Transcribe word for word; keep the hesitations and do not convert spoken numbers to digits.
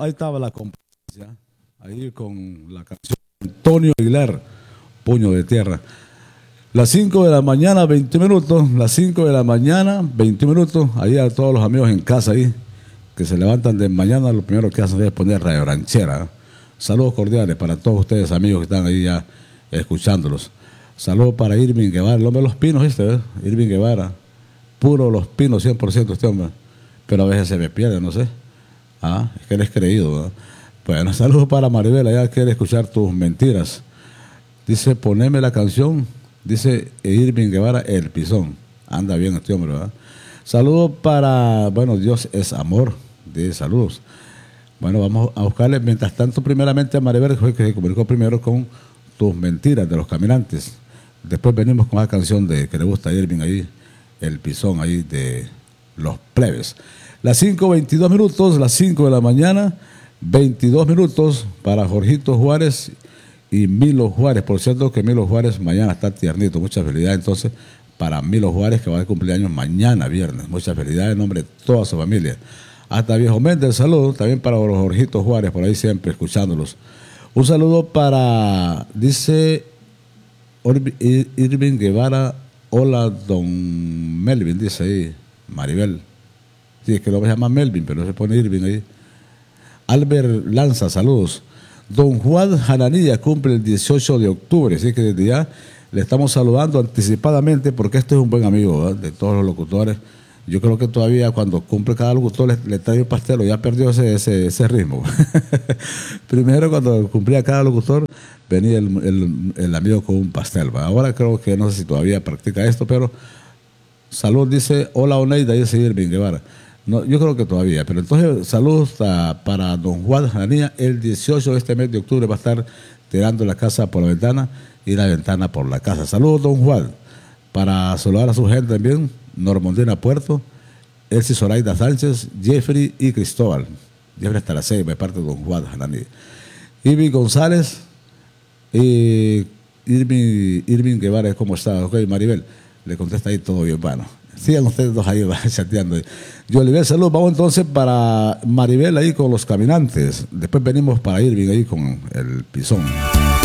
ahí estaba la competencia, ahí con la canción Antonio Aguilar, Puño de Tierra. Las cinco de la mañana, veinte minutos, las cinco de la mañana, veinte minutos, ahí a todos los amigos en casa ahí, que se levantan de mañana, lo primero que hacen es poner Radio Ranchera. Saludos cordiales para todos ustedes, amigos que están ahí ya escuchándolos. Saludos para Irving Guevara, el hombre de los pinos, ¿viste? ¿Eh? Irving Guevara, puro Los Pinos, cien por ciento este hombre, pero a veces se me pierde, no sé. Ah, es que él es creído, ¿verdad? Bueno, saludos para Maribel, allá quiere escuchar tus mentiras. Dice, poneme la canción, dice Irving Guevara, El Pisón. Anda bien este hombre, ¿verdad? Saludos para, bueno, Dios es amor, de saludos. Bueno, vamos a buscarle, mientras tanto, primeramente a Maribel, que se comunicó primero con Tus Mentiras de Los Caminantes. Después venimos con la canción de que le gusta a Irving ahí, El Pisón ahí de Los Plebes. Las cinco veintidós minutos, las cinco de la mañana, veintidós minutos para Jorgito Juárez y Milo Juárez. Por cierto que Milo Juárez mañana está tiernito. Muchas felicidades entonces para Milo Juárez, que va a cumplir años mañana viernes. Muchas felicidades en nombre de toda su familia. Hasta Viejo Méndez, saludo también para los Jorgitos Juárez, por ahí siempre escuchándolos. Un saludo para, dice Irving Guevara, hola don Melvin, dice ahí, Maribel. Sí, es que lo llama Melvin, pero se pone Irving ahí. Albert Lanza, saludos. Don Juan Jaranilla cumple el dieciocho de octubre, así que desde ya le estamos saludando anticipadamente porque este es un buen amigo, ¿verdad?, de todos los locutores. Yo creo que todavía cuando cumple cada locutor le, le trae el pastel, ya perdió ese, ese, ese ritmo. Primero cuando cumplía cada locutor venía el, el, el amigo con un pastel, ¿verdad? Ahora creo que no sé si todavía practica esto, pero salud, dice, hola Oneida, dice Irving Guevara. No, yo creo que todavía, pero entonces saludos a, para don Juan Janía. El dieciocho de este mes de octubre va a estar tirando la casa por la ventana y la ventana por la casa. Saludos don Juan. Para saludar a su gente también, Normandina Puerto, Elsie Zoraida Sánchez, Jeffrey y Cristóbal. Jeffrey hasta las seis, de parte de don Juan Janía. Ivy González y Irving, Irving Guevara, ¿cómo está? Ok, Maribel, le contesta ahí todo bien, bueno. Sigan ustedes dos ahí chateando. Yo le doy salud. Vamos entonces para Maribel ahí con Los Caminantes. Después venimos para Irving ahí con El Pisón.